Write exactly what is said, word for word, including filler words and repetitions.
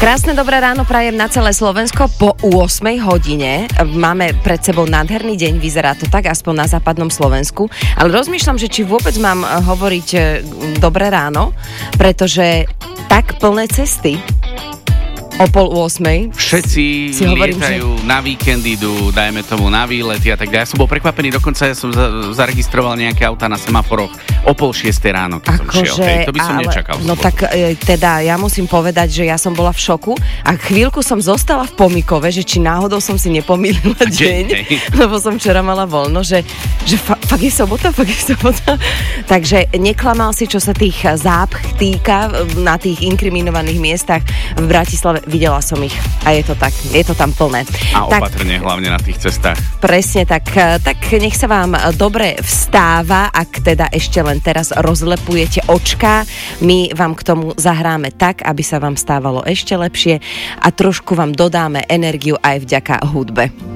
Krásne dobré ráno prajem na celé Slovensko po ôsmej hodine. Máme pred sebou nádherný deň, vyzerá to tak, aspoň na západnom Slovensku. Ale rozmýšľam, že či vôbec mám hovoriť dobré ráno, pretože tak plné cesty o pol ôsmej. Všetci si hovorím, lietajú, že... na víkend idú, dajme tomu na výlety a tak ďalej. Ja som bol prekvapený, dokonca ja som za- zaregistroval nejaké autá na semaforoch o pol šiestej ráno, keď som Ako šiel. Že, Hej, to by som ale, nečakal. No tak e, teda ja musím povedať, že ja som bola v šoku a chvíľku som zostala v Pomykove, že či náhodou som si nepomýlila deň, lebo som včera mala voľno, že, že fa- fakt je sobota, fakt je sobota. Takže neklamal si, čo sa tých zápch týka na tých inkriminovaných miestach v Bratislave. Videla som ich a je to tak, je to tam plné. A tak, opatrne hlavne na tých cestách. Presne tak, tak nech sa vám dobre vstáva, ak teda ešte len teraz rozlepujete očká. My vám k tomu zahráme tak, aby sa vám stávalo ešte lepšie a trošku vám dodáme energiu aj vďaka hudbe.